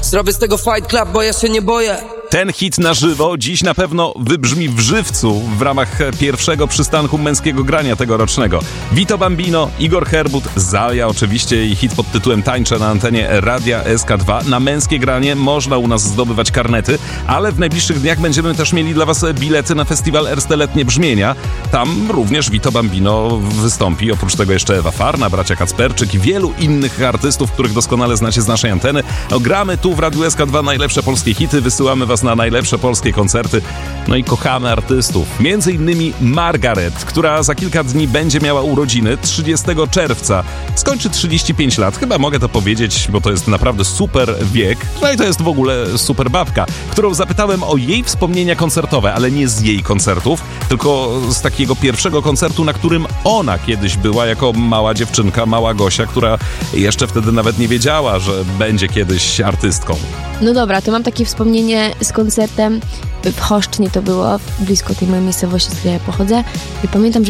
Zrobię z tego Fight Club, bo ja się nie boję. Ten hit na żywo dziś na pewno wybrzmi w żywcu w ramach pierwszego przystanku męskiego grania tegorocznego. Vito Bambino, Igor Herbut, Zalia oczywiście i hit pod tytułem Tańczę na antenie Radia SK2. Na męskie granie można u nas zdobywać karnety, ale w najbliższych dniach będziemy też mieli dla was bilety na festiwal Erste Letnie Brzmienia. Tam również Vito Bambino wystąpi, oprócz tego jeszcze Ewa Farna, bracia Kacperczyk i wielu innych artystów, których doskonale znacie z naszej anteny. Gramy tu w Radiu SK2 najlepsze polskie hity, wysyłamy was na najlepsze polskie koncerty, no i kochamy artystów. Między innymi Margaret, która za kilka dni będzie miała urodziny 30 czerwca. Skończy 35 lat, chyba mogę to powiedzieć, bo to jest naprawdę super wiek. No i to jest w ogóle super babka, którą zapytałem o jej wspomnienia koncertowe, ale nie z jej koncertów, tylko z takiego pierwszego koncertu, na którym ona kiedyś była jako mała dziewczynka, mała Gosia, która jeszcze wtedy nawet nie wiedziała, że będzie kiedyś artystką. No dobra, to mam takie wspomnienie z koncertem w Choszczynie, to było blisko tej mojej miejscowości, z której ja pochodzę. I pamiętam, że